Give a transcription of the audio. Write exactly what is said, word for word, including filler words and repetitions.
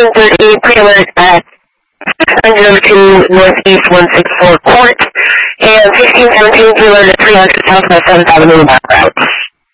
fifteen thirteen, pre-alert at six hundred two Northeast one sixty-four Court, and sixteen seventeen, pre-alert at three hundred Southwest seventh Avenue back route.